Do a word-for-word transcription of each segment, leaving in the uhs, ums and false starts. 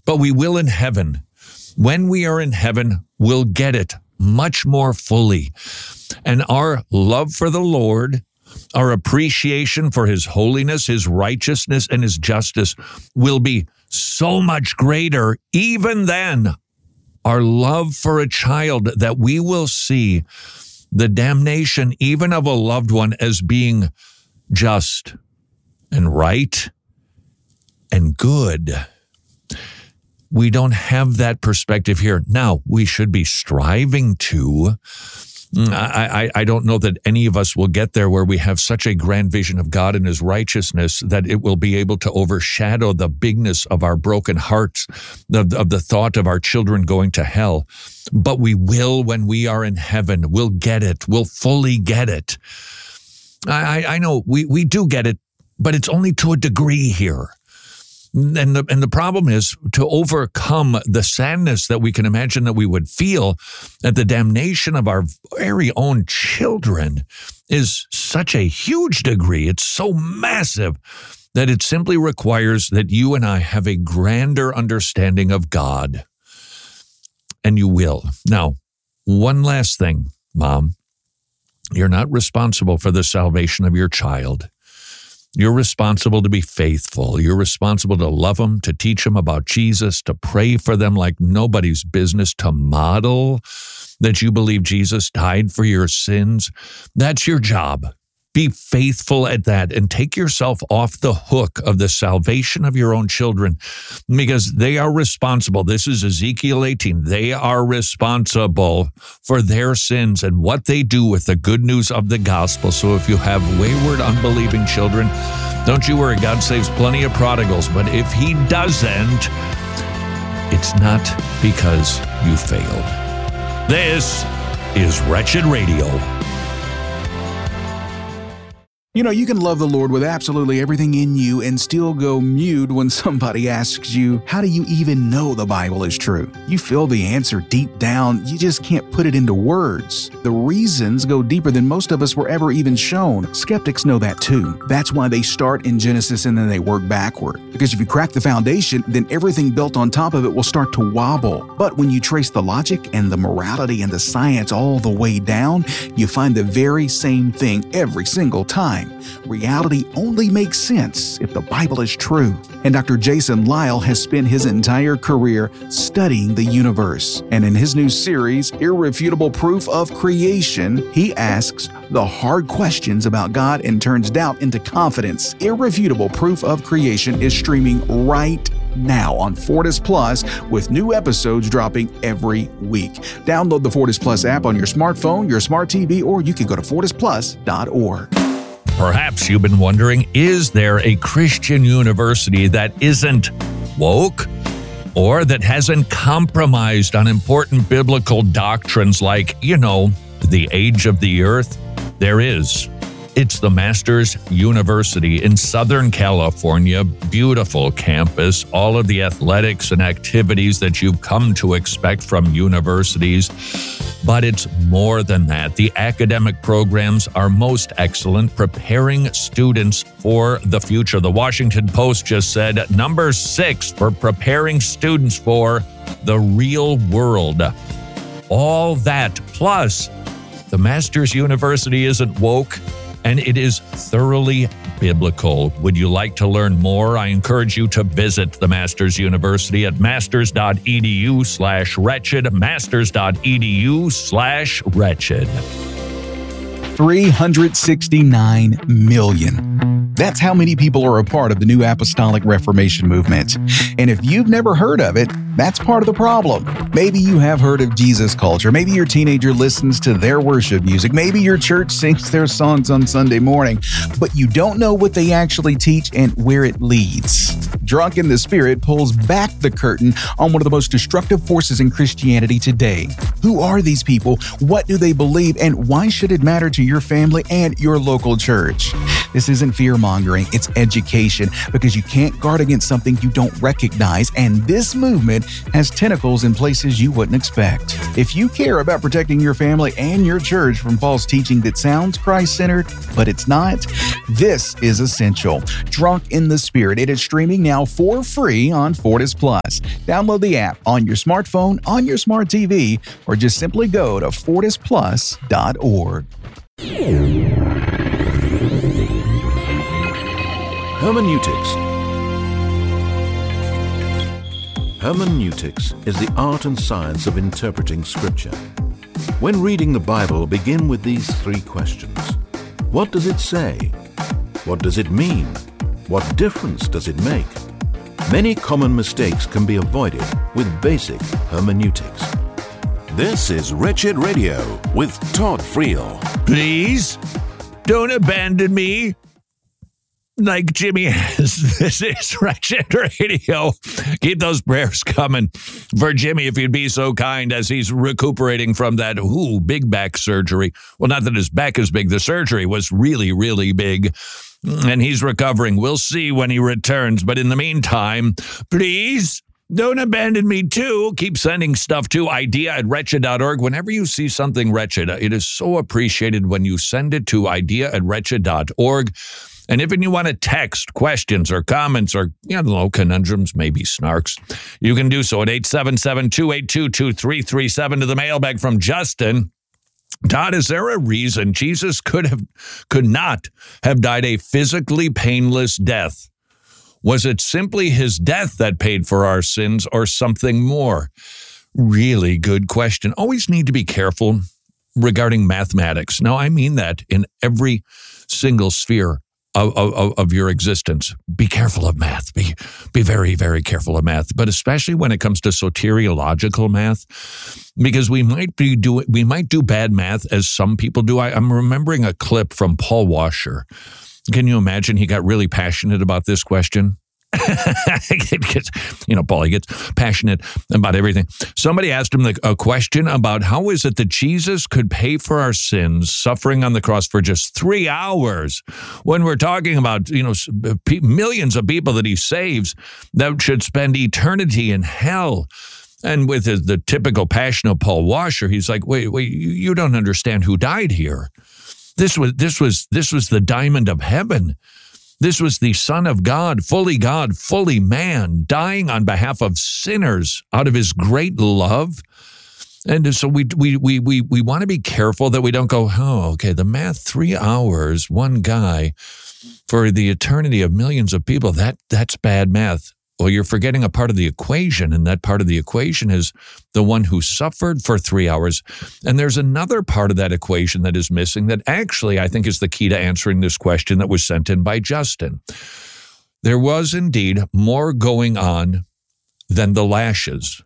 but we will in heaven. When we are in heaven, we'll get it much more fully. And our love for the Lord, our appreciation for his holiness, his righteousness, and his justice will be so much greater even than our love for a child, that we will see the damnation even of a loved one as being just and right and good. We don't have that perspective here. Now, we should be striving to. I, I, I don't know that any of us will get there where we have such a grand vision of God and his righteousness that it will be able to overshadow the bigness of our broken hearts, of, of the thought of our children going to hell. But we will when we are in heaven. We'll get it. We'll fully get it. I, I know we, we do get it, but it's only to a degree here. And the, and the problem is to overcome the sadness that we can imagine that we would feel at the damnation of our very own children is such a huge degree. It's so massive that it simply requires that you and I have a grander understanding of God. And you will. Now, one last thing, Mom. You're not responsible for the salvation of your child. You're responsible to be faithful. You're responsible to love them, to teach them about Jesus, to pray for them like nobody's business, to model that you believe Jesus died for your sins. That's your job. Be faithful at that and take yourself off the hook of the salvation of your own children because they are responsible. This is Ezekiel eighteen. They are responsible for their sins and what they do with the good news of the gospel. So if you have wayward, unbelieving children, don't you worry. God saves plenty of prodigals. But if he doesn't, it's not because you failed. This is Wretched Radio. You know, you can love the Lord with absolutely everything in you and still go mute when somebody asks you, how do you even know the Bible is true? You feel the answer deep down, you just can't put it into words. The reasons go deeper than most of us were ever even shown. Skeptics know that too. That's why they start in Genesis and then they work backward. Because if you crack the foundation, then everything built on top of it will start to wobble. But when you trace the logic and the morality and the science all the way down, you find the very same thing every single time. Reality only makes sense if the Bible is true. And Doctor Jason Lisle has spent his entire career studying the universe. And in his new series, Irrefutable Proof of Creation, he asks the hard questions about God and turns doubt into confidence. Irrefutable Proof of Creation is streaming right now on Fortis Plus with new episodes dropping every week. Download the Fortis Plus app on your smartphone, your smart T V, or you can go to fortis plus dot org. Perhaps you've been wondering, is there a Christian university that isn't woke or that hasn't compromised on important biblical doctrines like, you know, the age of the earth? There is. It's the Masters University in Southern California. Beautiful campus, all of the athletics and activities that you've come to expect from universities. But it's more than that. The academic programs are most excellent, preparing students for the future. The Washington Post just said number six for preparing students for the real world. All that, plus the Masters University isn't woke, and it is thoroughly biblical. Would you like to learn more? I encourage you to visit the Masters University at masters.edu slash wretched, masters.edu slash wretched. three hundred sixty-nine million. That's how many people are a part of the New Apostolic Reformation movement. And if you've never heard of it, that's part of the problem. Maybe you have heard of Jesus culture. Maybe your teenager listens to their worship music. Maybe your church sings their songs on Sunday morning, but you don't know what they actually teach and where it leads. Drunk in the Spirit pulls back the curtain on one of the most destructive forces in Christianity today. Who are these people? What do they believe? And why should it matter to your family and your local church? This isn't fear-mongering, it's education, because you can't guard against something you don't recognize, and this movement has tentacles in places you wouldn't expect. If you care about protecting your family and your church from false teaching that sounds Christ-centered, but it's not, This is essential. Drunk in the Spirit. It is streaming now for free on Fortis Plus. Download the app on your smartphone, on your smart T V, or just simply go to fortis plus dot org. Hermeneutics. Hermeneutics is the art and science of interpreting Scripture. When reading the Bible, begin with these three questions. What does it say? What does it mean? What difference does it make? Many common mistakes can be avoided with basic hermeneutics. This is Wretched Radio with Todd Friel. Please don't abandon me like Jimmy has. This is Wretched Radio. Keep those prayers coming for Jimmy, if you'd be so kind, as he's recuperating from that, ooh, big back surgery. Well, not that his back is big. The surgery was really, really big, and he's recovering. We'll see when he returns. But in the meantime, please don't abandon me too. Keep sending stuff to idea at wretched dot org. Whenever you see something wretched, it is so appreciated when you send it to idea at wretched dot org. And if you want to text questions or comments or, you know, conundrums, maybe snarks, you can do so at eight seven seven, two eight two, two three three seven to the mailbag from Justin. Todd, is there a reason Jesus could have, could not have died a physically painless death? Was it simply his death that paid for our sins or something more? Really good question. Always need to be careful regarding mathematics. Now, I mean that in every single sphere Of, of, of your existence. Be careful of math. Be be very, very careful of math, but especially when it comes to soteriological math, because we might be do we might do bad math as some people do. I, I'm remembering a clip from Paul Washer. Can you imagine? He got really passionate about this question. It gets, you know, Paul, he gets passionate about everything. Somebody asked him the, a question about how is it that Jesus could pay for our sins, suffering on the cross for just three hours, when we're talking about, you know, p- millions of people that he saves that should spend eternity in hell. And with the, the typical passion of Paul Washer, he's like, wait, wait, you, you don't understand who died here. This was, this was, this was the diamond of heaven. This was the Son of God, fully God, fully man, dying on behalf of sinners out of his great love. And so we we we we we want to be careful that we don't go, oh, okay, the math, three hours, one guy for the eternity of millions of people, that that's bad math. Well, you're forgetting a part of the equation, and that part of the equation is the one who suffered for three hours. And there's another part of that equation that is missing that actually I think is the key to answering this question that was sent in by Justin. There was indeed more going on than the lashes,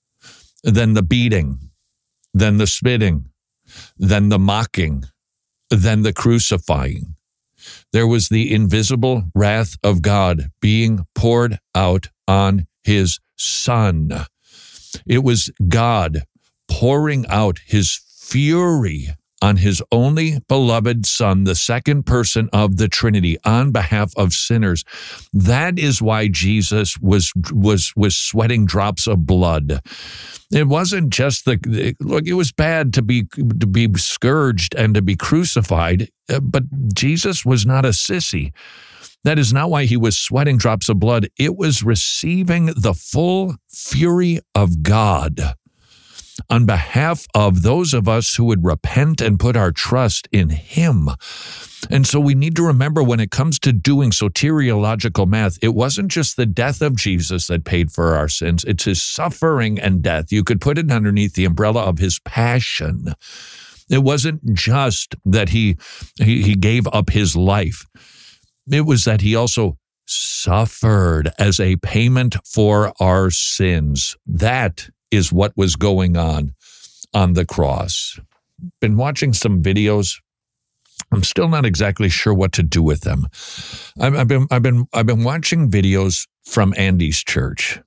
than the beating, than the spitting, than the mocking, than the crucifying. There was the invisible wrath of God being poured out on his Son. It was God pouring out his fury on his only beloved Son, the second person of the Trinity, on behalf of sinners. That is why Jesus was was was sweating drops of blood. It wasn't just the look. It was bad to be to be scourged and to be crucified, but Jesus was not a sissy. That is not why he was sweating drops of blood. It was receiving the full fury of God on behalf of those of us who would repent and put our trust in him. And so we need to remember, when it comes to doing soteriological math, it wasn't just the death of Jesus that paid for our sins. It's his suffering and death. You could put it underneath the umbrella of his passion. It wasn't just that he, he, he gave up his life. It was that he also suffered as a payment for our sins. That is what was going on on the cross. Been watching some videos. I'm still not exactly sure what to do with them. I've, I've been I've been I've been watching videos from Andy's church,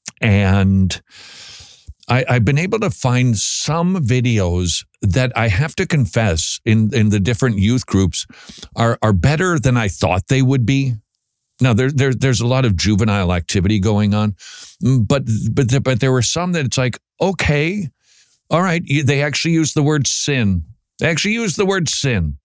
and I, I've been able to find some videos that I have to confess in, in the different youth groups are are better than I thought they would be. Now, there, there, there's a lot of juvenile activity going on, but but but there were some that it's like, okay, all right, they actually use the word sin. They actually use the word sin.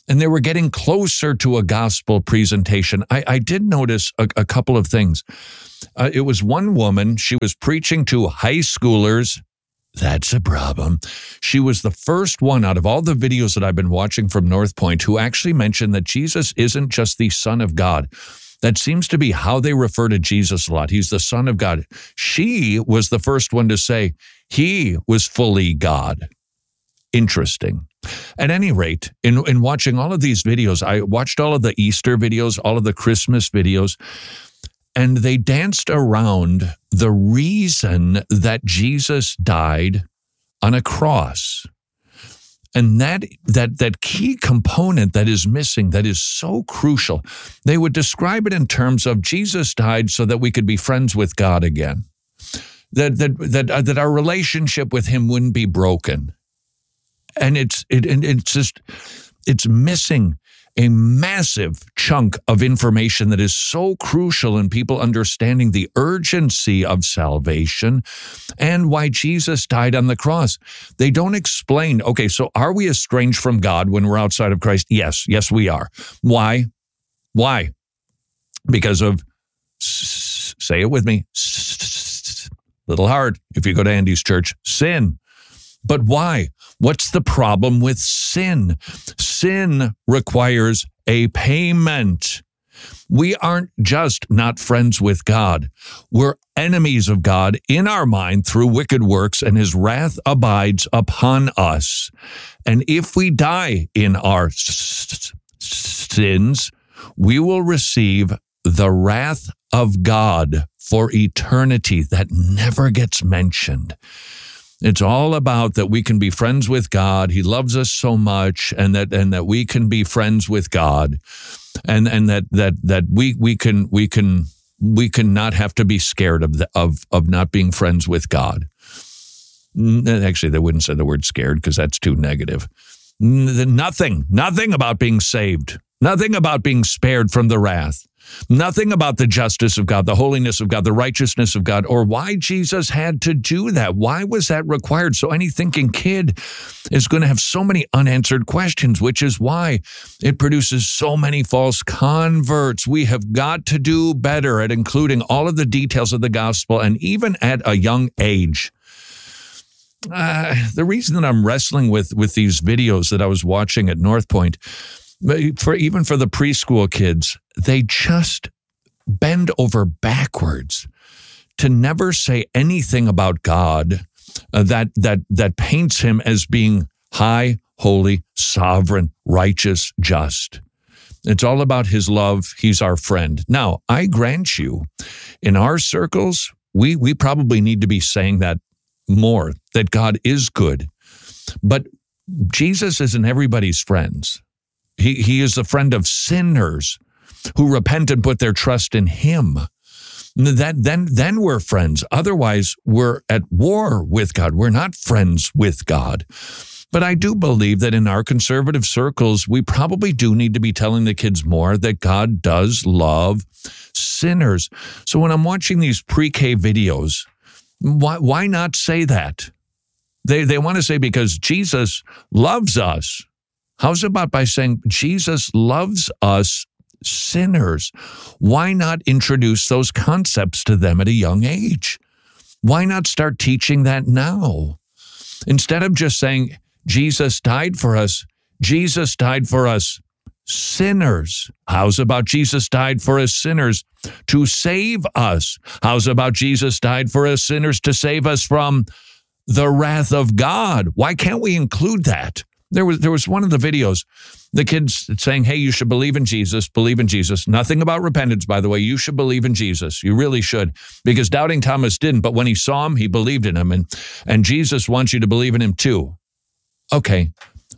and they were getting closer to a gospel presentation. I, I did notice a, a couple of things. Uh, it was one woman, she was preaching to high schoolers. That's a problem. She was the first one out of all the videos that I've been watching from North Point who actually mentioned that Jesus isn't just the Son of God. That seems to be how they refer to Jesus a lot. He's the Son of God. She was the first one to say he was fully God. Interesting. At any rate, in, in watching all of these videos, I watched all of the Easter videos, all of the Christmas videos, and they danced around the reason that Jesus died on a cross. And that that that key component that is missing, that is so crucial, they would describe it in terms of Jesus died so that we could be friends with God again. That that that uh, that our relationship with him wouldn't be broken. And it's it and it's just it's missing a massive chunk of information that is so crucial in people understanding the urgency of salvation and why Jesus died on the cross. They don't explain, okay, so are we estranged from God when we're outside of Christ? Yes, yes, we are. Why? Why? Because of, say it with me, little hard if you go to Andy's church, sin. But why? What's the problem with sin? Sin requires a payment. We aren't just not friends with God. We're enemies of God in our mind through wicked works, and his wrath abides upon us. And if we die in our sins, we will receive the wrath of God for eternity. That never gets mentioned. It's all about that we can be friends with God. He loves us so much, and that and that we can be friends with God, and and that that that we we can we can we can not have to be scared of the, of of not being friends with God. Actually, they wouldn't say the word scared because that's too negative. Nothing, nothing about being saved. Nothing about being spared from the wrath. Nothing about the justice of God, the holiness of God, the righteousness of God, or why Jesus had to do that. Why was that required? So any thinking kid is going to have so many unanswered questions, which is why it produces so many false converts. We have got to do better at including all of the details of the gospel, and even at a young age. Uh, the reason that I'm wrestling with, with these videos that I was watching at North Point, for even for the preschool kids, they just bend over backwards to never say anything about God uh, that that that paints him as being high, holy, sovereign, righteous, just. It's all about his love. He's our friend. Now, I grant you, in our circles, we we probably need to be saying that more, that God is good. But Jesus isn't everybody's friends. He, he is the friend of sinners who repent and put their trust in him. That, then, then we're friends. Otherwise, we're at war with God. We're not friends with God. But I do believe that in our conservative circles, we probably do need to be telling the kids more that God does love sinners. So when I'm watching these pre-K videos, why, why not say that? They, they want to say because Jesus loves us. How's about by saying Jesus loves us sinners? Why not introduce those concepts to them at a young age? Why not start teaching that now? Instead of just saying, Jesus died for us, Jesus died for us sinners. How's about Jesus died for us sinners to save us? How's about Jesus died for us sinners to save us from the wrath of God? Why can't we include that? There was there was one of the videos, the kids saying, hey, you should believe in Jesus, believe in Jesus. Nothing about repentance, by the way. You should believe in Jesus. You really should. Because doubting Thomas didn't, but when he saw him, he believed in him. And, and Jesus wants you to believe in him too. Okay,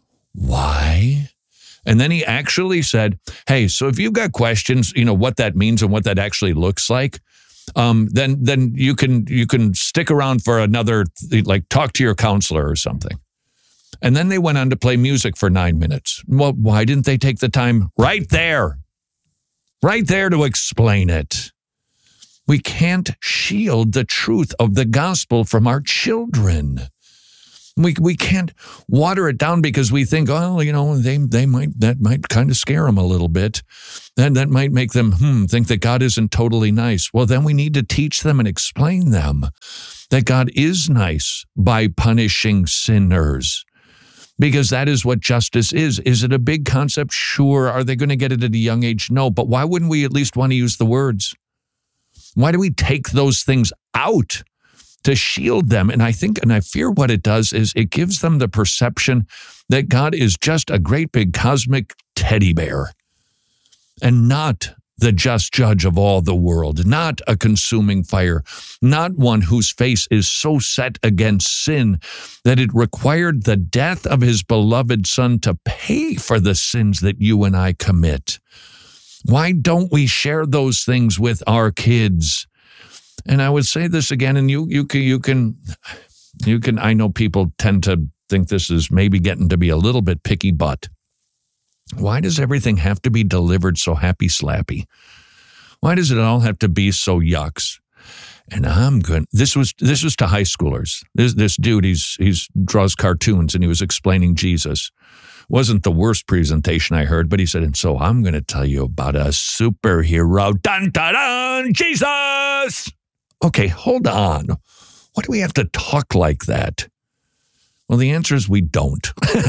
why? And then he actually said, hey, so if you've got questions, you know, what that means and what that actually looks like, um, then then you can you can stick around for another, like talk to your counselor or something. And then they went on to play music for nine minutes. Well, why didn't they take the time right there, right there to explain it? We can't shield the truth of the gospel from our children. We we can't water it down because we think, oh, you know, they they might that might kind of scare them a little bit. And that might make them hmm, think that God isn't totally nice. Well, then we need to teach them and explain them that God is nice by punishing sinners. Because that is what justice is. Is it a big concept? Sure. Are they going to get it at a young age? No. But why wouldn't we at least want to use the words? Why do we take those things out to shield them? And I think, and I fear what it does is it gives them the perception that God is just a great big cosmic teddy bear and not the just judge of all the world, not a consuming fire, not one whose face is so set against sin that it required the death of his beloved Son to pay for the sins that you and I commit. Why don't we share those things with our kids? And I would say this again, and you you can you can you can I know people tend to think this is maybe getting to be a little bit picky, but why does everything have to be delivered so happy slappy? Why does it all have to be so yucks? And I'm good. This was this was to high schoolers. This this dude, he's he's draws cartoons, and he was explaining Jesus. Wasn't the worst presentation I heard, but he said, and so I'm going to tell you about a superhero. Dun dun dun, Jesus. Okay, hold on. Why do we have to talk like that? Well, the answer is we don't.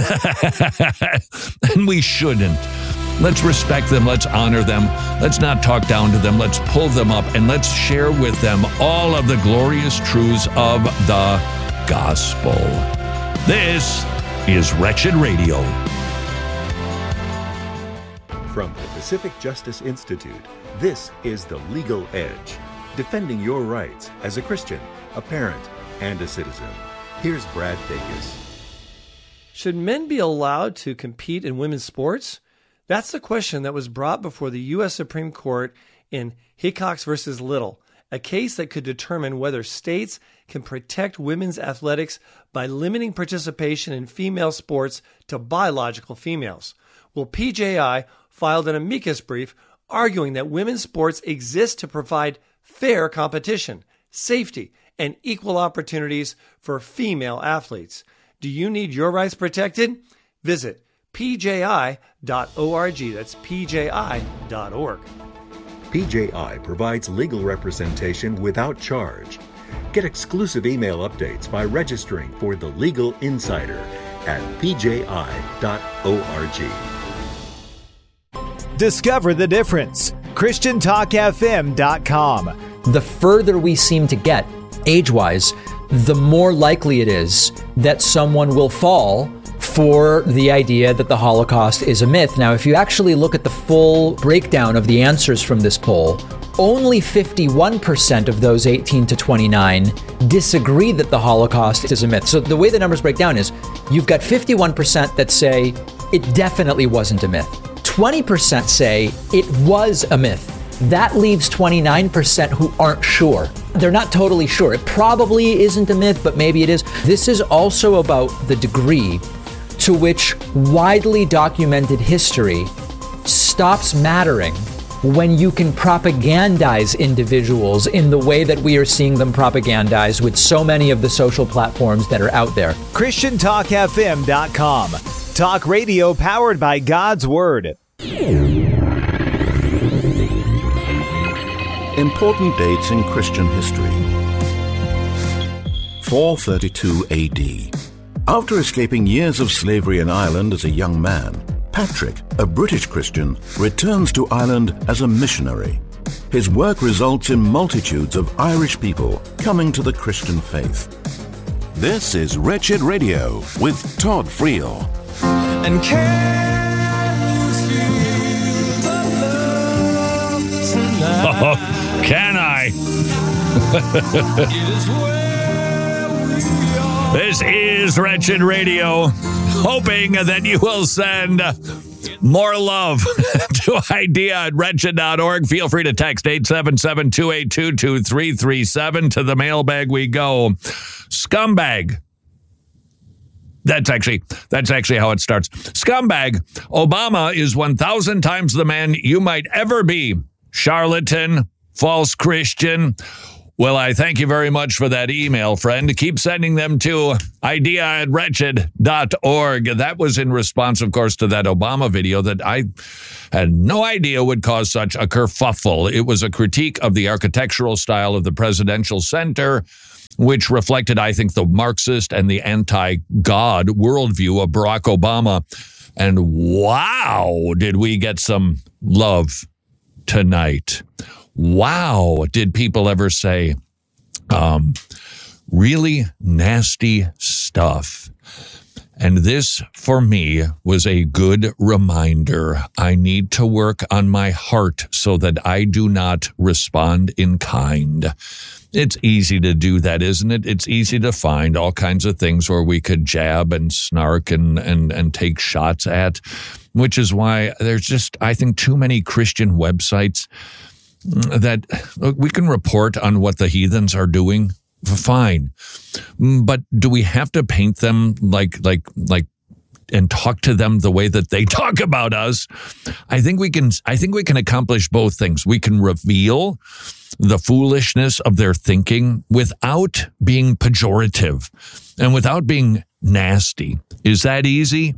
And we shouldn't. Let's respect them. Let's honor them. Let's not talk down to them. Let's pull them up and let's share with them all of the glorious truths of the gospel. This is Wretched Radio. From the Pacific Justice Institute, this is The Legal Edge, defending your rights as a Christian, a parent, and a citizen. Here's Brad Dacus. Should men be allowed to compete in women's sports? That's the question that was brought before the U S Supreme Court in Hickox versus Little, a case that could determine whether states can protect women's athletics by limiting participation in female sports to biological females. Well, P J I filed an amicus brief arguing that women's sports exist to provide fair competition, safety, and equal opportunities for female athletes. Do you need your rights protected? Visit p j i dot org. That's p j i dot org. P J I provides legal representation without charge. Get exclusive email updates by registering for The Legal Insider at p j i dot org. Discover the difference. Christian Talk F M dot com. The further we seem to get, age-wise, the more likely it is that someone will fall for the idea that the Holocaust is a myth. Now, if you actually look at the full breakdown of the answers from this poll, only fifty-one percent of those eighteen to twenty-nine disagree that the Holocaust is a myth. So the way the numbers break down is you've got fifty-one percent that say it definitely wasn't a myth. twenty percent say it was a myth. That leaves twenty-nine percent who aren't sure. They're not totally sure. It probably isn't a myth, but maybe it is. This is also about the degree to which widely documented history stops mattering when you can propagandize individuals in the way that we are seeing them propagandized with so many of the social platforms that are out there. Christian Talk F M dot com. Talk radio powered by God's Word. Important dates in Christian history. four thirty-two A D. After escaping years of slavery in Ireland as a young man, Patrick, a British Christian, returns to Ireland as a missionary. His work results in multitudes of Irish people coming to the Christian faith. This is Wretched Radio with Todd Friel. And can you feel the love tonight? Oh, can I? It is where we are. This is Wretched Radio, hoping that you will send more love to idea at wretched dot org. Feel free to text eight seven seven, two eight two, two three three seven. To the mailbag we go. Scumbag. That's actually that's actually how it starts. Scumbag. Obama is one thousand times the man you might ever be. Charlatan, false Christian. Well, I thank you very much for that email, friend. Keep sending them to idea at wretched dot org. That was in response, of course, to that Obama video that I had no idea would cause such a kerfuffle. It was a critique of the architectural style of the presidential center, which reflected, I think, the Marxist and the anti-God worldview of Barack Obama. And wow, did we get some love tonight. Wow, did people ever say, um, really nasty stuff. And this, for me, was a good reminder. I need to work on my heart so that I do not respond in kind. It's easy to do that, isn't it? It's easy to find all kinds of things where we could jab and snark and, and, and take shots at, which is why there's just, I think, too many Christian websites that look, we can report on what the heathens are doing. Fine. But do we have to paint them like, like, like, and talk to them the way that they talk about us? I think we can, I think we can accomplish both things. We can reveal the foolishness of their thinking without being pejorative and without being nasty. Is that easy?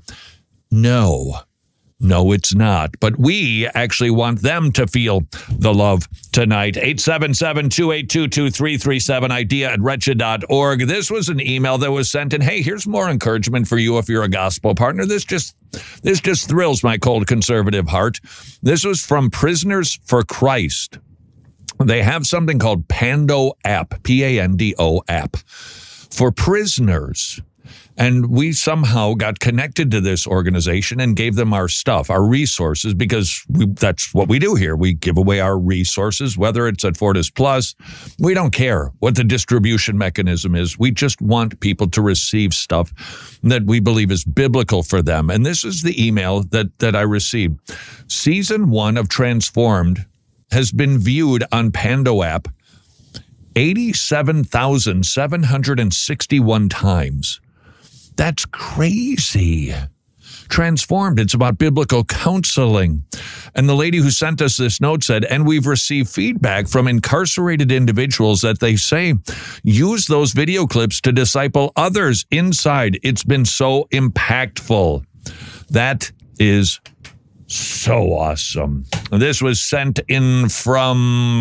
No. No, it's not. But we actually want them to feel the love tonight. eight seven seven, two eight two, two three three seven, idea at wretched dot org. This was an email that was sent in. Hey, here's more encouragement for you if you're a gospel partner. This just this just thrills my cold conservative heart. This was from Prisoners for Christ. They have something called Pando app, P A N D O app, for prisoners. And we somehow got connected to this organization and gave them our stuff, our resources, because we, that's what we do here. We give away our resources, whether it's at Fortis Plus. We don't care what the distribution mechanism is. We just want people to receive stuff that we believe is biblical for them. And this is the email that, that I received. Season one of Transformed has been viewed on Pando app eighty-seven thousand seven hundred sixty-one times. That's crazy. Transformed, it's about biblical counseling. And the lady who sent us this note said, and we've received feedback from incarcerated individuals that they say, use those video clips to disciple others inside. It's been so impactful. That is so awesome. This was sent in from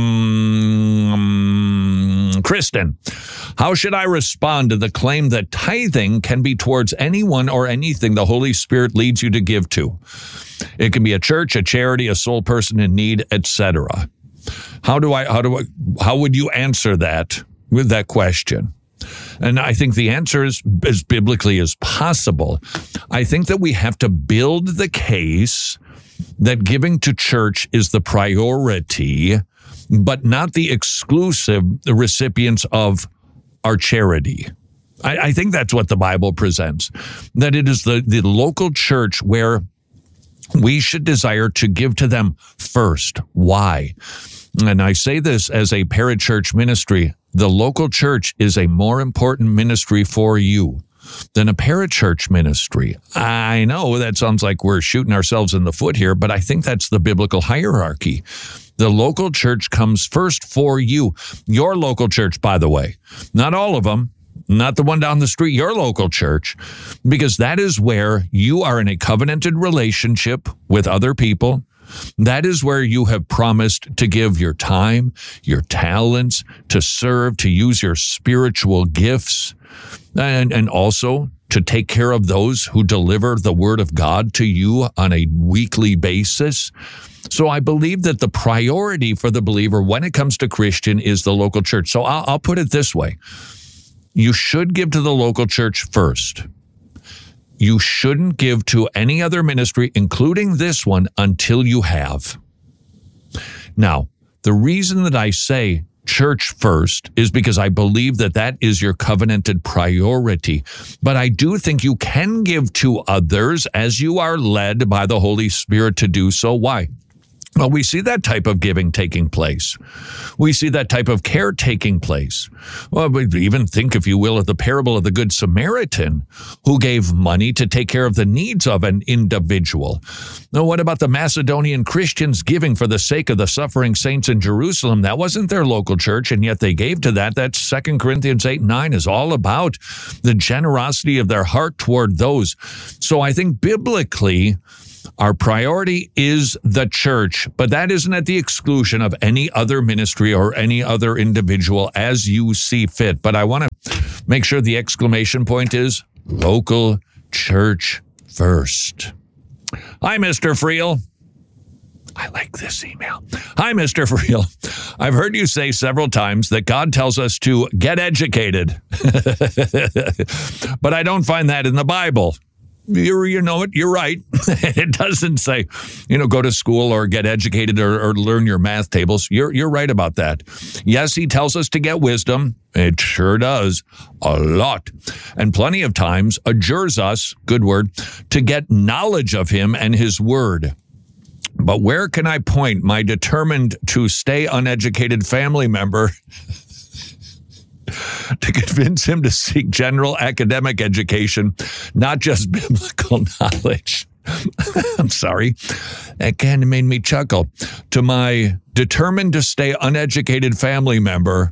um, Kristen. How should I respond to the claim that tithing can be towards anyone or anything the Holy Spirit leads you to give to? It can be a church, a charity, a soul person in need, et cetera. How do I, how do I, how would you answer that with that question? And I think the answer is as biblically as possible. I think that we have to build the case that giving to church is the priority, but not the exclusive recipients of our charity. I, I think that's what the Bible presents, that it is the, the local church where we should desire to give to them first. Why? And I say this as a parachurch ministry. The local church is a more important ministry for you than a parachurch ministry. I know that sounds like we're shooting ourselves in the foot here, but I think that's the biblical hierarchy. The local church comes first for you. Your local church, by the way, not all of them, not the one down the street, your local church, because that is where you are in a covenanted relationship with other people. That is where you have promised to give your time, your talents, to serve, to use your spiritual gifts, and, and also to take care of those who deliver the word of God to you on a weekly basis. So I believe that the priority for the believer when it comes to Christian is the local church. So I'll, I'll put it this way. You should give to the local church first. You shouldn't give to any other ministry, including this one, until you have. Now, the reason that I say church first is because I believe that that is your covenanted priority. But I do think you can give to others as you are led by the Holy Spirit to do so. Why? Well, we see that type of giving taking place. We see that type of care taking place. Well, we even think, if you will, of the parable of the Good Samaritan, who gave money to take care of the needs of an individual. Now, what about the Macedonian Christians giving for the sake of the suffering saints in Jerusalem? That wasn't their local church, and yet they gave to that. That's Second Corinthians eight and nine is all about the generosity of their heart toward those. So I think biblically, our priority is the church, but that isn't at the exclusion of any other ministry or any other individual as you see fit. But I want to make sure the exclamation point is local church first. Hi, Mister Friel. I like this email. Hi, Mister Friel. I've heard you say several times that God tells us to get educated, but I don't find that in the Bible. You're, you know it, you're right. It doesn't say, you know, go to school or get educated or, or learn your math tables. You're, you're right about that. Yes, he tells us to get wisdom. It sure does. A lot. And plenty of times adjures us, good word, to get knowledge of him and his word. But where can I point my determined to stay uneducated family member to convince him to seek general academic education, not just biblical knowledge? I'm sorry. That kind of made me chuckle. To my determined to stay uneducated family member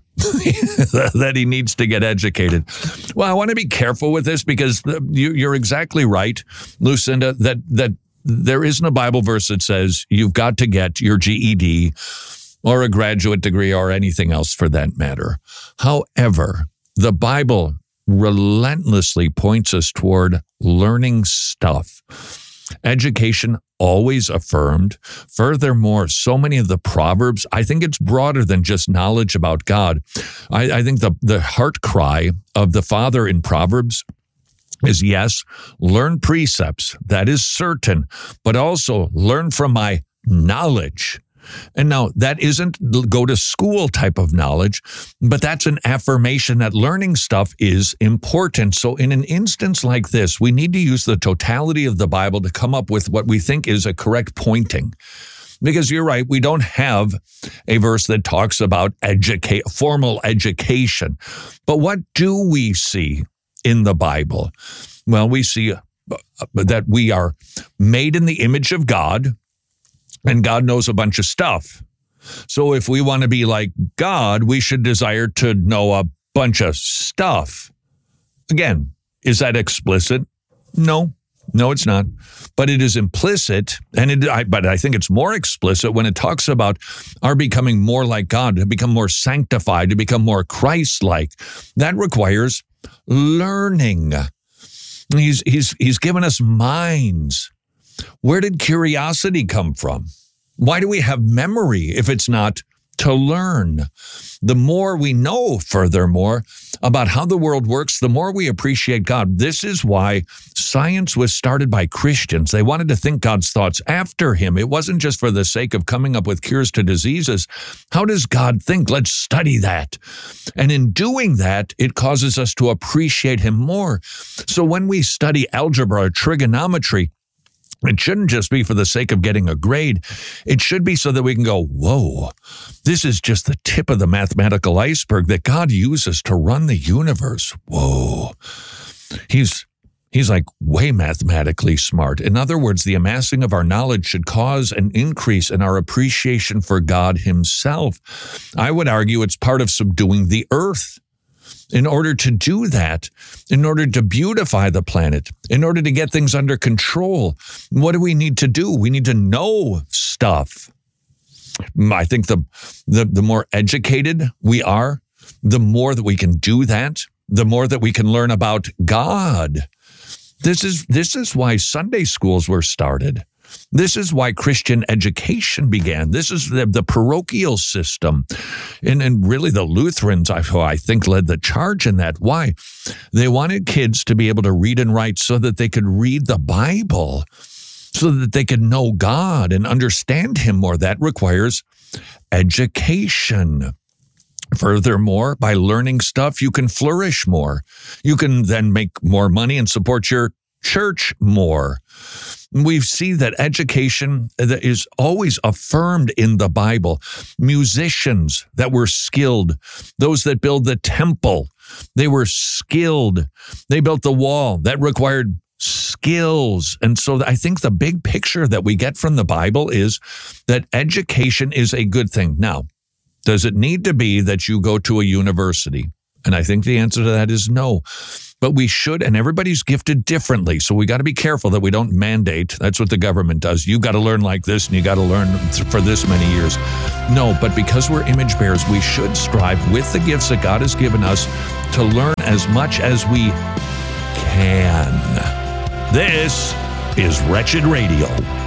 that he needs to get educated. Well, I want to be careful with this because you're exactly right, Lucinda, that, that there isn't a Bible verse that says you've got to get your G E D or a graduate degree or anything else for that matter. However, the Bible relentlessly points us toward learning stuff. Education always affirmed. Furthermore, so many of the Proverbs, I think it's broader than just knowledge about God. I, I think the, the heart cry of the Father in Proverbs is, yes, learn precepts. That is certain, but also learn from my knowledge. And now that isn't go to school type of knowledge, but that's an affirmation that learning stuff is important. So in an instance like this, we need to use the totality of the Bible to come up with what we think is a correct pointing. Because you're right, we don't have a verse that talks about educate, formal education. But what do we see in the Bible? Well, we see that we are made in the image of God. And God knows a bunch of stuff. So if we want to be like God, we should desire to know a bunch of stuff. Again, is that explicit? No, no, it's not. But it is implicit, and it, I, but I think it's more explicit when it talks about our becoming more like God, to become more sanctified, to become more Christ-like. That requires learning. He's, he's, he's given us minds. Where did curiosity come from? Why do we have memory if it's not to learn? The more we know, furthermore, about how the world works, the more we appreciate God. This is why science was started by Christians. They wanted to think God's thoughts after him. It wasn't just for the sake of coming up with cures to diseases. How does God think? Let's study that. And in doing that, it causes us to appreciate him more. So when we study algebra or trigonometry, it shouldn't just be for the sake of getting a grade. It should be so that we can go, whoa, this is just the tip of the mathematical iceberg that God uses to run the universe. Whoa. He's he's like way mathematically smart. In other words, the amassing of our knowledge should cause an increase in our appreciation for God himself. I would argue it's part of subduing the earth. In order to do that, in order to beautify the planet, in order to get things under control, what do we need to do? We need to know stuff. I think the, the, the more educated we are, the more that we can do that, the more that we can learn about God. This is, this is why Sunday schools were started. This is why Christian education began. This is the, the parochial system. And, and really the Lutherans, I, I think, led the charge in that. Why? They wanted kids to be able to read and write so that they could read the Bible, so that they could know God and understand him more. That requires education. Furthermore, by learning stuff, you can flourish more. You can then make more money and support your church more. We see that education is always affirmed in the Bible. Musicians that were skilled, those that build the temple, they were skilled. They built the wall. That required skills. And so I think the big picture that we get from the Bible is that education is a good thing. Now, does it need to be that you go to a university? And I think the answer to that is no. But we should, and everybody's gifted differently. So we got to be careful that we don't mandate. That's what the government does. You got to learn like this and you got to learn for this many years. No, but because we're image bearers, we should strive with the gifts that God has given us to learn as much as we can. This is Wretched Radio.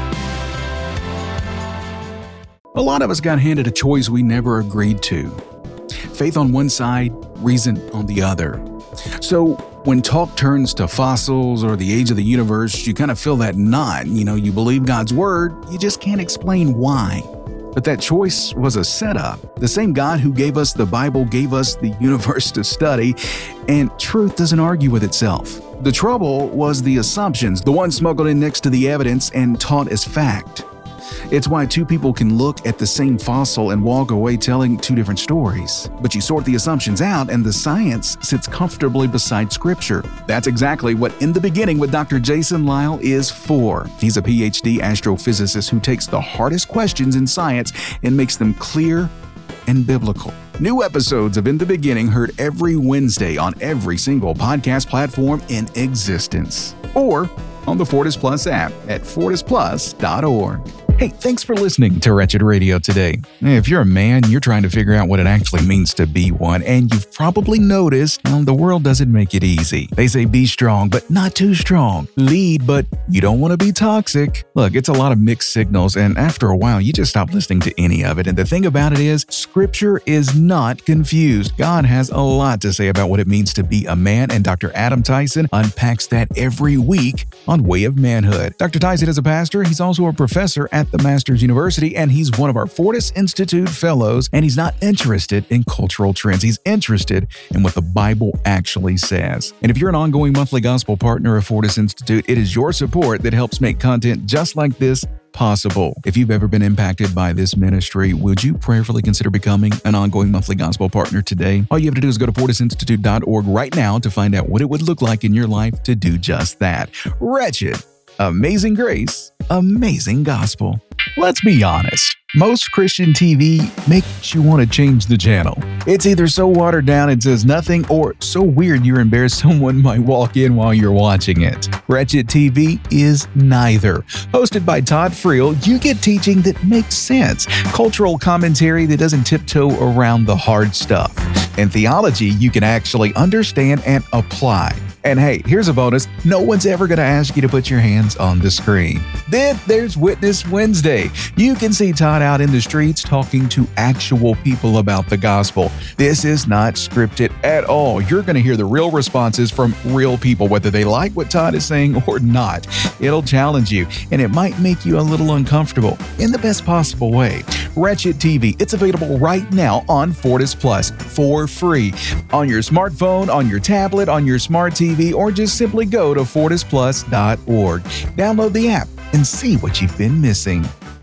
A lot of us got handed a choice we never agreed to. Faith on one side, reason on the other. So when talk turns to fossils or the age of the universe, you kind of feel that knot. You know, you believe God's word, you just can't explain why. But that choice was a setup. The same God who gave us the Bible gave us the universe to study, and truth doesn't argue with itself. The trouble was the assumptions, the ones smuggled in next to the evidence and taught as fact. It's why two people can look at the same fossil and walk away telling two different stories. But you sort the assumptions out and the science sits comfortably beside Scripture. That's exactly what In the Beginning with Doctor Jason Lisle is for. He's a P H D astrophysicist who takes the hardest questions in science and makes them clear and biblical. New episodes of In the Beginning heard every Wednesday on every single podcast platform in existence. Or on the Fortis Plus app at fortis plus dot org. Hey, thanks for listening to Wretched Radio today. If you're a man, you're trying to figure out what it actually means to be one, and you've probably noticed well, the world doesn't make it easy. They say be strong, but not too strong. Lead, but you don't want to be toxic. Look, it's a lot of mixed signals, and after a while, you just stop listening to any of it. And the thing about it is, Scripture is not confused. God has a lot to say about what it means to be a man, and Doctor Adam Tyson unpacks that every week on Way of Manhood. Doctor Tyson is a pastor. He's also a professor at the Masters University, and he's one of our Fortis Institute fellows, and he's not interested in cultural trends. He's interested in what the Bible actually says. And if you're an ongoing monthly gospel partner of Fortis Institute, it is your support that helps make content just like this possible. If you've ever been impacted by this ministry, would you prayerfully consider becoming an ongoing monthly gospel partner today? All you have to do is go to fortis institute dot org right now to find out what it would look like in your life to do just that. Wretched, amazing grace, amazing gospel. Let's be honest. Most Christian T V makes you want to change the channel. It's either so watered down it says nothing, or so weird you're embarrassed someone might walk in while you're watching it. Wretched T V is neither. Hosted by Todd Friel, you get teaching that makes sense, cultural commentary that doesn't tiptoe around the hard stuff, and theology you can actually understand and apply. And hey, here's a bonus. No one's ever going to ask you to put your hands on the screen. Then there's Witness Wednesday. You can see Todd out in the streets talking to actual people about the gospel. This is not scripted at all. You're going to hear the real responses from real people, whether they like what Todd is saying or not. It'll challenge you, and it might make you a little uncomfortable in the best possible way. Wretched T V, it's available right now on Fortis Plus for free. On your smartphone, on your tablet, on your smart T V, or just simply go to fortis plus dot org. Download the app and see what you've been missing.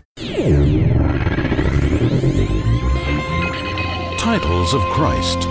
Titles of Christ.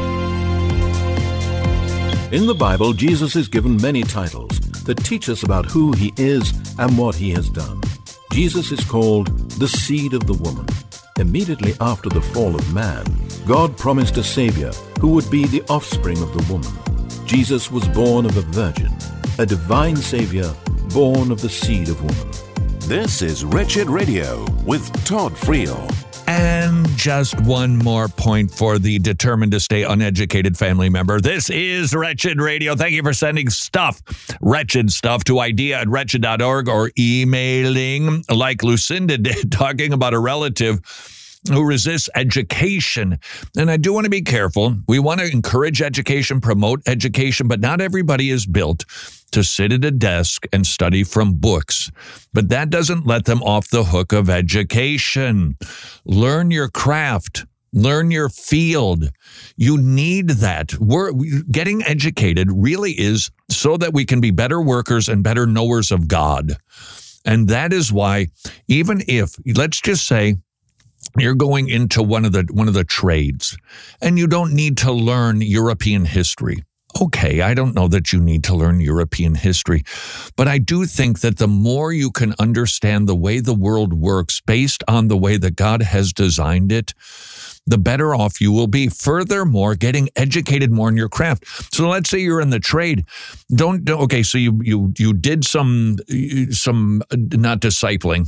In the Bible, Jesus is given many titles that teach us about who he is and what he has done. Jesus is called the seed of the woman. Immediately after the fall of man, God promised a Savior who would be the offspring of the woman. Jesus was born of a virgin, a divine Savior born of the seed of woman. This is Wretched Radio with Todd Friel. And just one more point for the determined to stay uneducated family member. This is Wretched Radio. Thank you for sending stuff, wretched stuff, to idea at wretched dot org, or emailing like Lucinda did, talking about a relative who resists education. And I do want to be careful. We want to encourage education, promote education, but not everybody is built to sit at a desk and study from books. But that doesn't let them off the hook of education. Learn your craft. Learn your field. You need that. We're getting educated really is so that we can be better workers and better knowers of God. And that is why, even if, let's just say, you're going into one of the one of the trades and you don't need to learn European history. Okay, I don't know that you need to learn European history, but I do think that the more you can understand the way the world works based on the way that God has designed it, the better off you will be. Furthermore, getting educated more in your craft. So let's say you're in the trade. Don't, don't okay, so you you you did some some not discipling.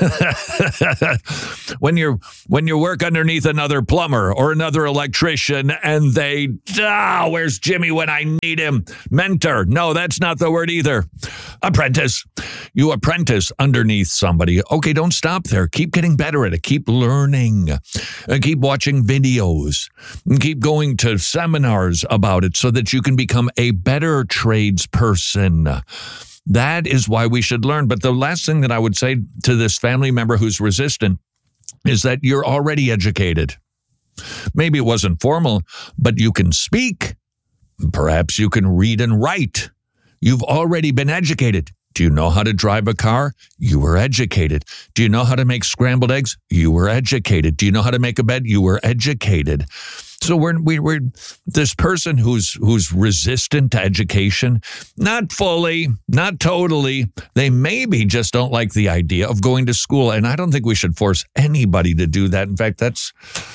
when you're when you work underneath another plumber or another electrician and they ah, where's Jimmy when I need him? Mentor. No, that's not the word either. Apprentice. You apprentice underneath somebody. Okay, don't stop there. Keep getting better at it. Keep learning. Uh, keep watching watching videos and keep going to seminars about it so that you can become a better tradesperson. That is why we should learn. But the last thing that I would say to this family member who's resistant is that you're already educated. Maybe it wasn't formal, but you can speak. Perhaps you can read and write. You've already been educated. Do you know how to drive a car? You were educated. Do you know how to make scrambled eggs? You were educated. Do you know how to make a bed? You were educated. So we're we, we're this person who's who's resistant to education, not fully, not totally. They maybe just don't like the idea of going to school, and I don't think we should force anybody to do that. In fact, that's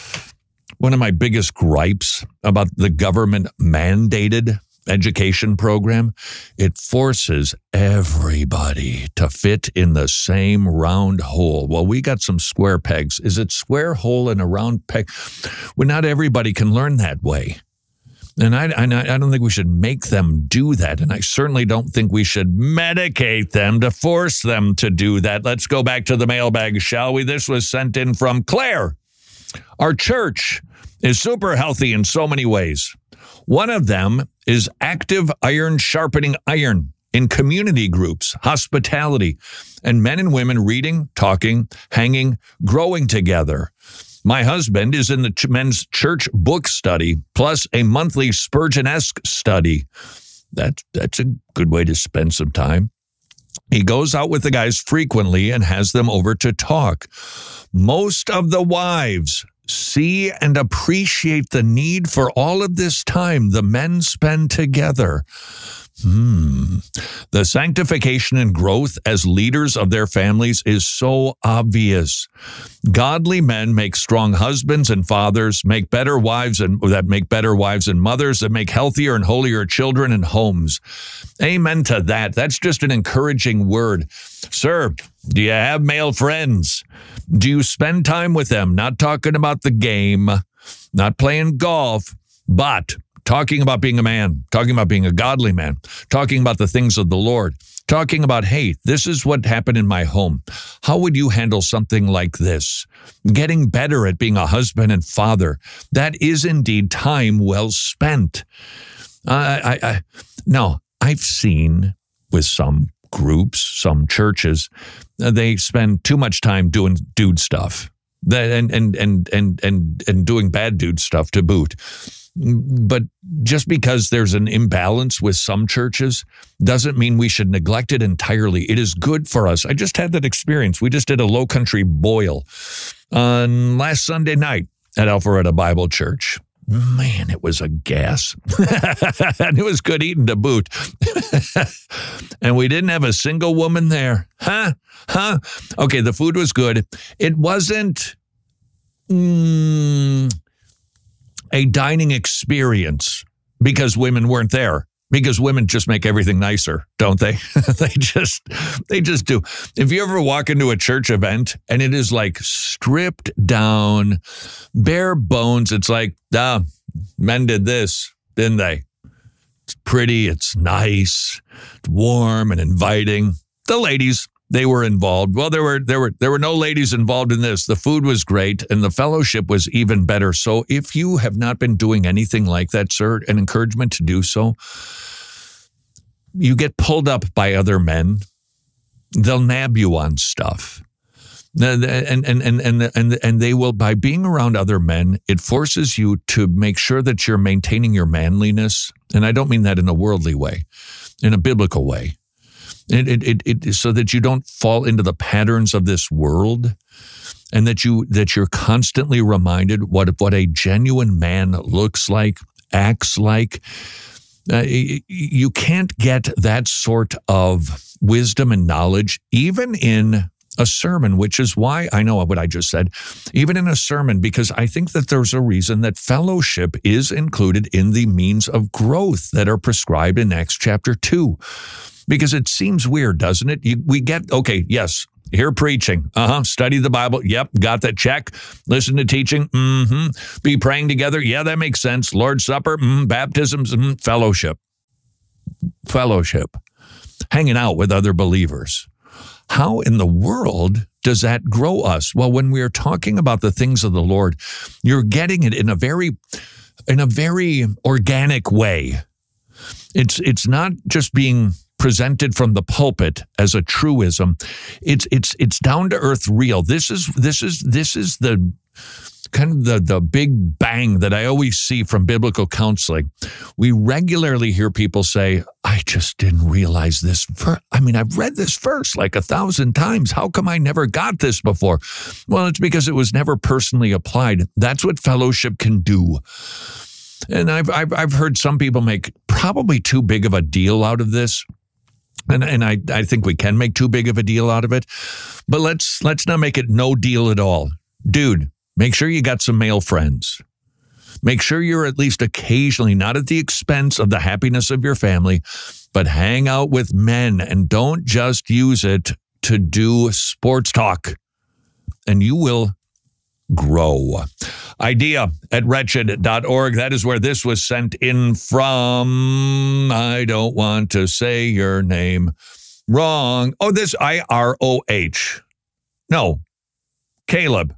one of my biggest gripes about the government mandated education program. It forces everybody to fit in the same round hole. Well, we got some square pegs. Is it square hole in a round peg? Well, not everybody can learn that way. And I, I, I don't think we should make them do that. And I certainly don't think we should medicate them to force them to do that. Let's go back to the mailbag, shall we? This was sent in from Claire. Our church is super healthy in so many ways. One of them is active iron sharpening iron in community groups, hospitality, and men and women reading, talking, hanging, growing together. My husband is in the ch- men's church book study, plus a monthly Spurgeon-esque study. That, that's a good way to spend some time. He goes out with the guys frequently and has them over to talk. Most of the wives see and appreciate the need for all of this time the men spend together. Hmm. The sanctification and growth as leaders of their families is so obvious. Godly men make strong husbands and fathers, make better wives and that make better wives and mothers, that make healthier and holier children and homes. Amen to that. That's just an encouraging word. Sir, do you have male friends? Do you spend time with them? Not talking about the game, not playing golf, but talking about being a man, talking about being a godly man, talking about the things of the Lord, talking about, hey, this is what happened in my home. How would you handle something like this? Getting better at being a husband and father. That is indeed time well spent. I, I, I, now, I've seen with some groups, some churches, they spend too much time doing dude stuff that, and, and, and, and, and, and doing bad dude stuff to boot. But just because there's an imbalance with some churches doesn't mean we should neglect it entirely. It is good for us. I just had that experience. We just did a Low Country boil on last Sunday night at Alpharetta Bible Church. Man, it was a gas. And it was good eating to boot. And we didn't have a single woman there. Huh? Huh? Okay, the food was good. It wasn't mm, a dining experience because women weren't there. Because women just make everything nicer, don't they? they just they just do. If you ever walk into a church event and it is like stripped down, bare bones, it's like, ah, men did this, didn't they? It's pretty, it's nice, it's warm and inviting. The ladies, they were involved. Well, there were there were there were no ladies involved in this. The food was great and the fellowship was even better. So if you have not been doing anything like that, sir, an encouragement to do so. You get pulled up by other men. They'll nab you on stuff. And and and and and and they will, by being around other men, it forces you to make sure that you're maintaining your manliness. And I don't mean that in a worldly way, in a biblical way. It it it, it so that you don't fall into the patterns of this world, and that you that you're constantly reminded what what a genuine man looks like, acts like. Uh, you can't get that sort of wisdom and knowledge even in a sermon, which is why I know what I just said, even in a sermon, because I think that there's a reason that fellowship is included in the means of growth that are prescribed in Acts chapter two. Because it seems weird, doesn't it? You, we get, okay, yes, hear preaching. Uh-huh. Study the Bible. Yep. Got that check. Listen to teaching. Mm-hmm. Be praying together. Yeah, that makes sense. Lord's Supper. Mm, baptisms. Mm, fellowship. Fellowship. Hanging out with other believers. How in the world does that grow us? Well, when we are talking about the things of the Lord, you're getting it in a very, in a very organic way. It's, it's not just being presented from the pulpit as a truism. It's it's it's down to earth real. This is this is this is the kind of the the big bang that I always see from biblical counseling. We regularly hear people say, "I just didn't realize this. Ver- I mean, I've read this verse like a thousand times. How come I never got this before?" Well, it's because it was never personally applied. That's what fellowship can do. And I've I've I've heard some people make probably too big of a deal out of this. And and I, I think we can make too big of a deal out of it. But let's let's not make it no deal at all. Dude, make sure you got some male friends. Make sure you're at least occasionally, not at the expense of the happiness of your family, but hang out with men and don't just use it to do sports talk. And you will grow. Idea at wretched dot org. That is where this was sent in from. I don't want to say your name wrong. Oh, this I R O H. No, Caleb.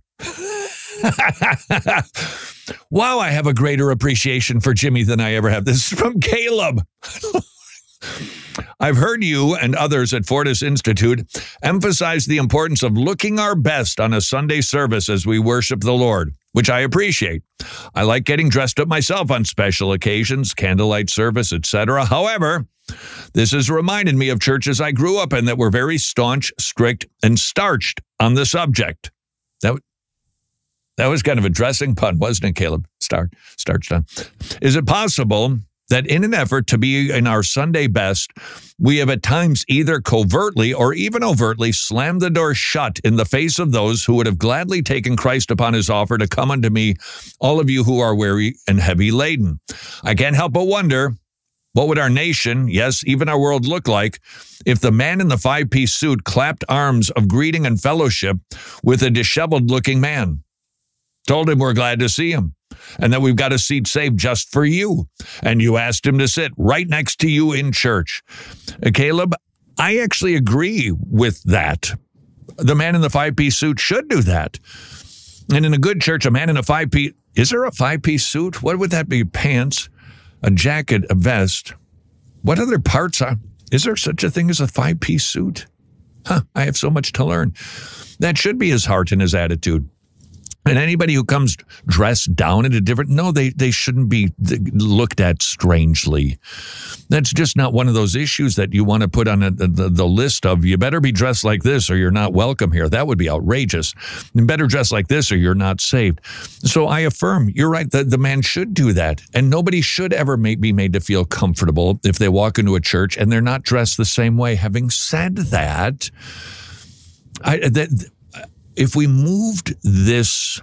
Wow, I have a greater appreciation for Jimmy than I ever have. This is from Caleb. I've heard you and others at Fortis Institute emphasize the importance of looking our best on a Sunday service as we worship the Lord, which I appreciate. I like getting dressed up myself on special occasions, candlelight service, et cetera. However, this has reminded me of churches I grew up in that were very staunch, strict, and starched on the subject. That, that was kind of a dressing pun, wasn't it, Caleb? Star, starched on. Is it possible that in an effort to be in our Sunday best, we have at times either covertly or even overtly slammed the door shut in the face of those who would have gladly taken Christ upon his offer to come unto me, all of you who are weary and heavy laden? I can't help but wonder, what would our nation, yes, even our world look like if the man in the five-piece suit clapped arms of greeting and fellowship with a disheveled-looking man? Told him we're glad to see him, and that we've got a seat saved just for you. And you asked him to sit right next to you in church. Uh, Caleb, I actually agree with that. The man in the five-piece suit should do that. And in a good church, a man in a five-piece, is there a five-piece suit? What would that be? Pants, a jacket, a vest. What other parts are, is there such a thing as a five-piece suit? Huh, I have so much to learn. That should be his heart and his attitude. And anybody who comes dressed down in a different, no, they, they shouldn't be looked at strangely. That's just not one of those issues that you want to put on a, the, the list of, you better be dressed like this or you're not welcome here. That would be outrageous. You better dress like this or you're not saved. So I affirm, you're right, the, the man should do that. And nobody should ever make, be made to feel comfortable if they walk into a church and they're not dressed the same way. Having said that, I that. If we moved this,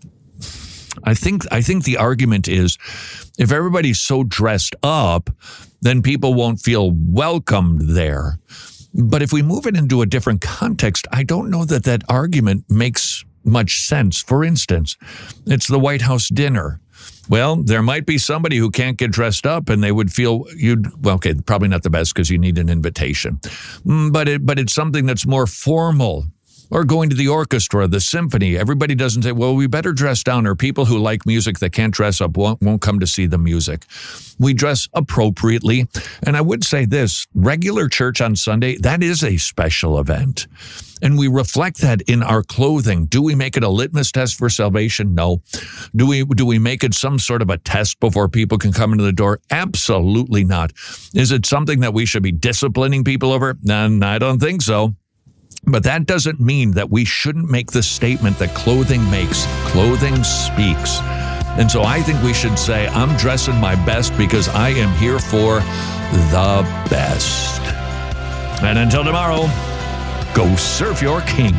I think I think the argument is, if everybody's so dressed up, then people won't feel welcomed there. But if we move it into a different context, I don't know that that argument makes much sense. For instance, it's the White House dinner. Well, there might be somebody who can't get dressed up and they would feel you'd, well, okay, probably not the best because you need an invitation. But it, but it's something that's more formal. Or going to the orchestra, the symphony. Everybody doesn't say, well, we better dress down, or people who like music that can't dress up won't, won't come to see the music. We dress appropriately. And I would say this, regular church on Sunday, that is a special event. And we reflect that in our clothing. Do we make it a litmus test for salvation? No. Do we do we make it some sort of a test before people can come into the door? Absolutely not. Is it something that we should be disciplining people over? No, I don't think so. But that doesn't mean that we shouldn't make the statement that clothing makes. Clothing speaks. And so I think we should say, I'm dressing my best because I am here for the best. And until tomorrow, go serve your king.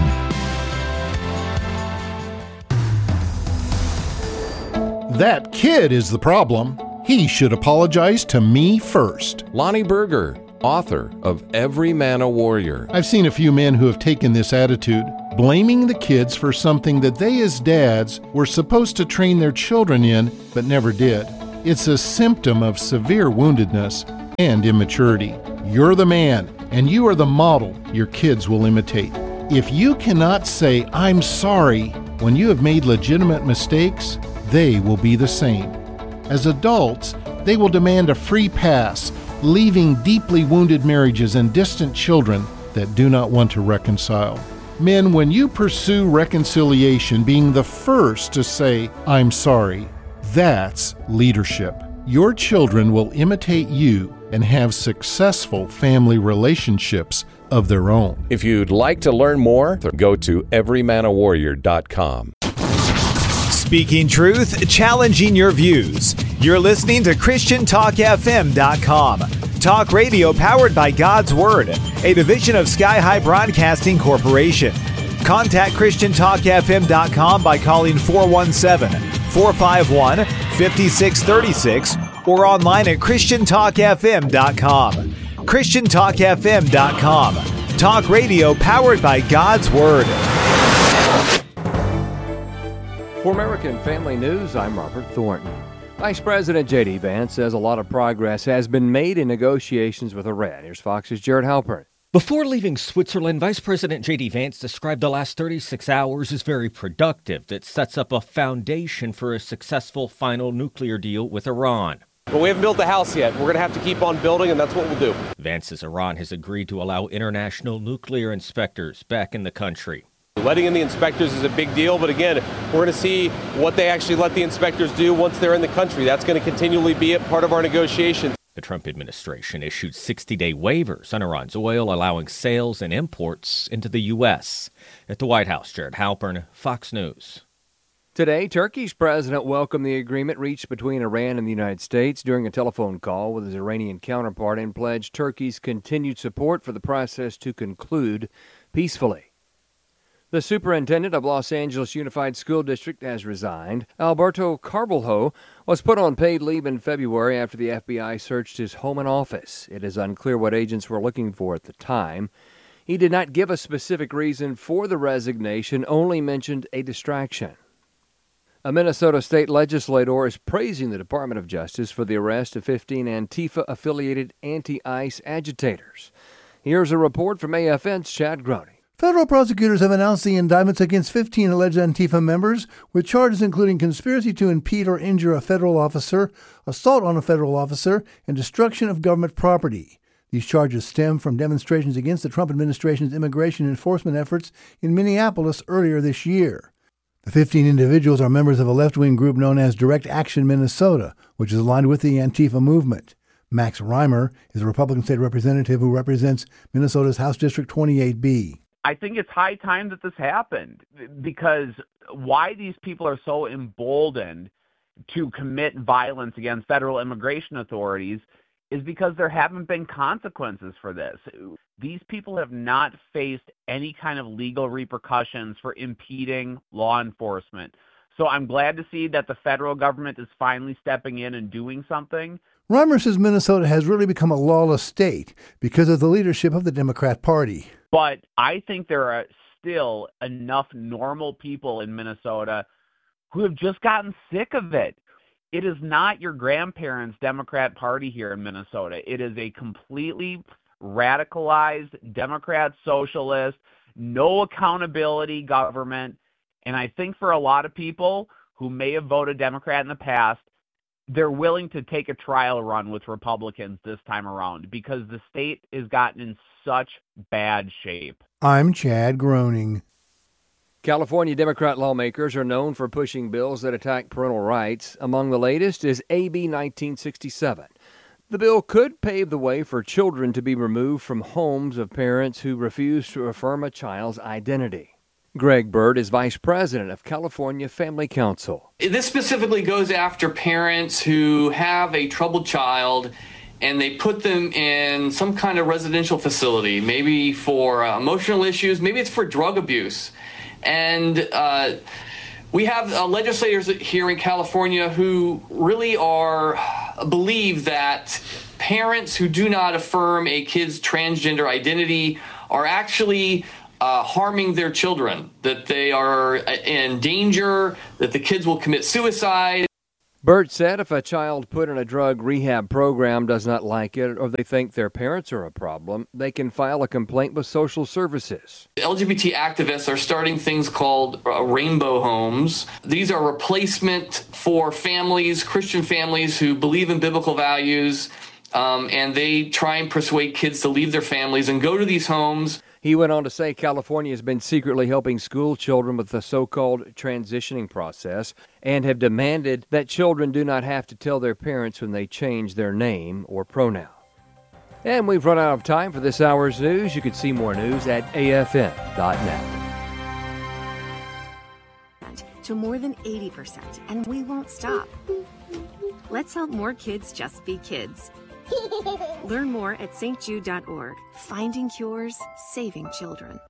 That kid is the problem. He should apologize to me first. Lonnie Berger, author of Every Man a Warrior. I've seen a few men who have taken this attitude, blaming the kids for something that they as dads were supposed to train their children in, but never did. It's a symptom of severe woundedness and immaturity. You're the man, and you are the model your kids will imitate. If you cannot say, I'm sorry, when you have made legitimate mistakes, they will be the same. As adults, they will demand a free pass, leaving deeply wounded marriages and distant children that do not want to reconcile. Men, when you pursue reconciliation, being the first to say, I'm sorry, that's leadership. Your children will imitate you and have successful family relationships of their own. If you'd like to learn more, go to every man a warrior dot com. Speaking truth, challenging your views. You're listening to Christian Talk F M dot com. Talk radio powered by God's Word, a division of Sky High Broadcasting Corporation. Contact Christian Talk F M dot com by calling four one seven, four five one, five six three six or online at Christian Talk F M dot com. Christian Talk F M dot com. Talk radio powered by God's Word. For American Family News, I'm Robert Thornton. Vice President J D. Vance says a lot of progress has been made in negotiations with Iran. Here's Fox's Jared Halpern. Before leaving Switzerland, Vice President J D. Vance described the last thirty-six hours as very productive. That sets up a foundation for a successful final nuclear deal with Iran. But we haven't built the house yet. We're going to have to keep on building, and that's what we'll do. Vance says Iran has agreed to allow international nuclear inspectors back in the country. Letting in the inspectors is a big deal, but again, we're going to see what they actually let the inspectors do once they're in the country. That's going to continually be a part of our negotiations. The Trump administration issued sixty-day waivers on Iran's oil, allowing sales and imports into the U S. At the White House, Jared Halpern, Fox News. Today, Turkey's president welcomed the agreement reached between Iran and the United States during a telephone call with his Iranian counterpart and pledged Turkey's continued support for the process to conclude peacefully. The superintendent of Los Angeles Unified School District has resigned. Alberto Carvalho was put on paid leave in February after the F B I searched his home and office. It is unclear what agents were looking for at the time. He did not give a specific reason for the resignation, only mentioned a distraction. A Minnesota state legislator is praising the Department of Justice for the arrest of fifteen Antifa-affiliated anti-ICE agitators. Here's a report from A F N's Chad Groney. Federal prosecutors have announced the indictments against fifteen alleged Antifa members, with charges including conspiracy to impede or injure a federal officer, assault on a federal officer, and destruction of government property. These charges stem from demonstrations against the Trump administration's immigration enforcement efforts in Minneapolis earlier this year. The fifteen individuals are members of a left-wing group known as Direct Action Minnesota, which is aligned with the Antifa movement. Max Reimer is a Republican state representative who represents Minnesota's House District twenty-eight B. I think it's high time that this happened, because why these people are so emboldened to commit violence against federal immigration authorities is because there haven't been consequences for this. These people have not faced any kind of legal repercussions for impeding law enforcement. So I'm glad to see that the federal government is finally stepping in and doing something. Reimer says Minnesota has really become a lawless state because of the leadership of the Democrat Party. But I think there are still enough normal people in Minnesota who have just gotten sick of it. It is not your grandparents' Democrat Party here in Minnesota. It is a completely radicalized Democrat, socialist, no accountability government. And I think for a lot of people who may have voted Democrat in the past, they're willing to take a trial run with Republicans this time around because the state has gotten in such bad shape. I'm Chad Groening. California Democrat lawmakers are known for pushing bills that attack parental rights. Among the latest is A B nineteen sixty-seven. The bill could pave the way for children to be removed from homes of parents who refuse to affirm a child's identity. Greg Bird is vice president of California Family Council. This specifically goes after parents who have a troubled child and they put them in some kind of residential facility, maybe for uh, emotional issues, maybe it's for drug abuse. And uh, we have uh, legislators here in California who really are believe that parents who do not affirm a kid's transgender identity are actually Uh, harming their children, that they are in danger, that the kids will commit suicide. Burt said if a child put in a drug rehab program does not like it or they think their parents are a problem, they can file a complaint with social services. L G B T activists are starting things called uh, rainbow homes. These are replacement for families, Christian families who believe in biblical values, um, and they try and persuade kids to leave their families and go to these homes. He went on to say California has been secretly helping school children with the so-called transitioning process and have demanded that children do not have to tell their parents when they change their name or pronoun. And we've run out of time for this hour's news. You can see more news at A F M dot net. To more than eighty percent, and we won't stop. Let's help more kids just be kids. Learn more at S T Jude dot org. Finding cures, saving children.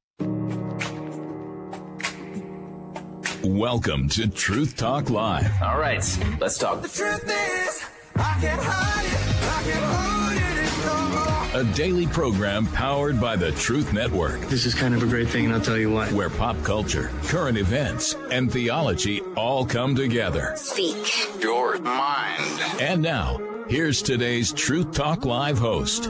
Welcome to Truth Talk Live. All right, let's talk. The truth is, I can't hide it. I can't hide it no more. A daily program powered by the Truth Network. This is kind of a great thing, and I'll tell you why. Where pop culture, current events, and theology all come together. Speak your mind. And now, here's today's Truth Talk Live host.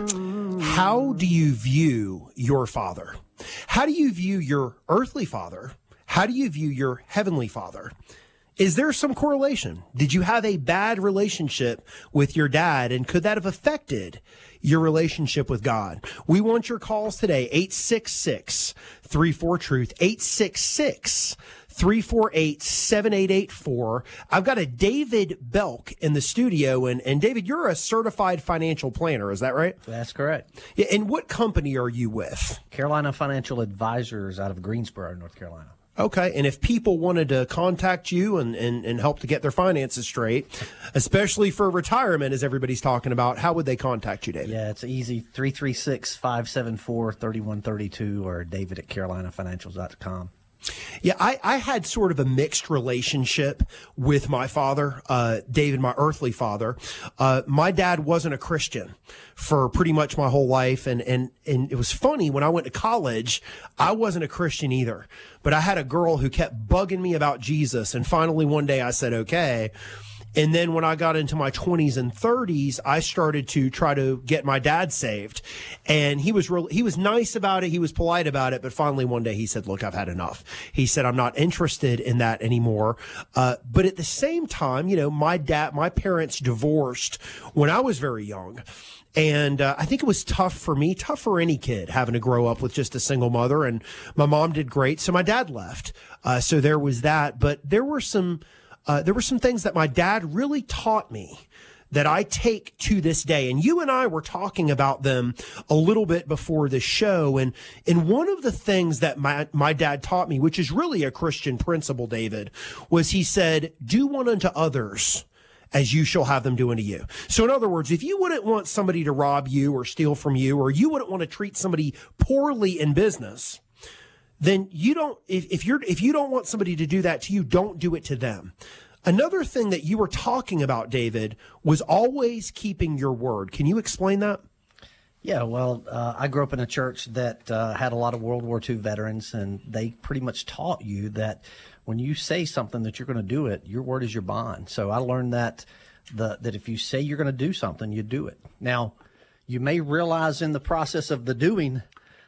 How do you view your father? How do you view your earthly father? How do you view your heavenly father? Is there some correlation? Did you have a bad relationship with your dad, and could that have affected your relationship with God? We want your calls today, eight six six, three four, truth, eight six six, three four eight, seven eight eight four. I've got a David Belk in the studio, and, and David, you're a certified financial planner, is that right? That's correct. Yeah, and what company are you with? Carolina Financial Advisors out of Greensboro, North Carolina. Okay, and if people wanted to contact you and, and, and help to get their finances straight, especially for retirement, as everybody's talking about, how would they contact you, David? Yeah, it's easy, three three six, five seven four, three one three two or david at carolina financials dot com. Yeah, I, I had sort of a mixed relationship with my father, uh, David, my earthly father. Uh, my dad wasn't a Christian for pretty much my whole life. And, and, and it was funny, when I went to college, I wasn't a Christian either, but I had a girl who kept bugging me about Jesus. And finally one day I said, okay. And then when I got into my twenties and thirties, I started to try to get my dad saved. And he was really, he was nice about it. He was polite about it. But finally one day he said, look, I've had enough. He said, I'm not interested in that anymore. Uh, but at the same time, you know, my dad, my parents divorced when I was very young. And uh, I think it was tough for me, tough for any kid having to grow up with just a single mother. And my mom did great, so my dad left. Uh, so there was that. But there were some uh, there were some things that my dad really taught me that I take to this day. And you and I were talking about them a little bit before the show. And, and one of the things that my, my dad taught me, which is really a Christian principle, David, was he said, do one unto others as you shall have them do unto you. So in other words, if you wouldn't want somebody to rob you or steal from you, or you wouldn't want to treat somebody poorly in business, then you don't, if, if you're, if you don't want somebody to do that to you, don't do it to them. Another thing that you were talking about, David, was always keeping your word. Can you explain that? Yeah, well, uh, I grew up in a church that uh, had a lot of World War Two veterans, and they pretty much taught you that when you say something that you're going to do it, your word is your bond. So I learned that the that if you say you're going to do something, you do it. Now, you may realize in the process of the doing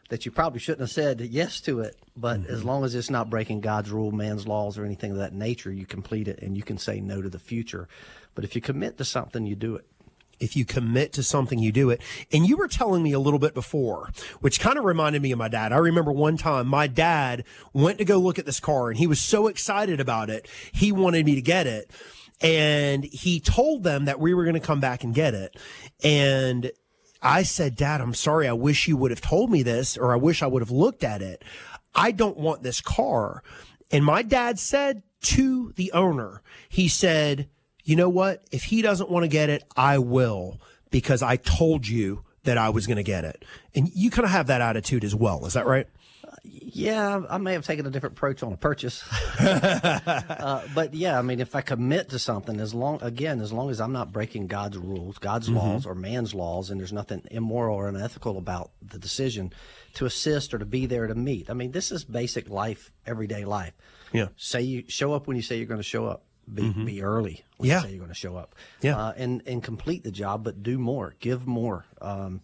that you probably shouldn't have said yes to it, but Mm-hmm. as long as it's not breaking God's rule, man's laws, or anything of that nature, you complete it and you can say no to the future. But if you commit to something, you do it. If you commit to something, you do it. And you were telling me a little bit before, which kind of reminded me of my dad. I remember one time my dad went to go look at this car and he was so excited about it. He wanted me to get it. And he told them that we were going to come back and get it. And I said, Dad, I'm sorry. I wish you would have told me this, or I wish I would have looked at it. I don't want this car. And my dad said to the owner, he said, you know what? If he doesn't want to get it, I will, because I told you that I was going to get it. And you kind of have that attitude as well. Is that right? Yeah, I may have taken a different approach on a purchase. uh, but yeah, I mean, if I commit to something, as long, again, as long as I'm not breaking God's rules, God's Mhm. laws, or man's laws, and there's nothing immoral or unethical about the decision to assist or to be there to meet. I mean, this is basic life, everyday life. Yeah. Say you show up when you say you're going to show up. Be, Mhm. be early when Yeah. you say you're going to show up. Yeah. Uh, and, and complete the job, but do more. Give more. Um,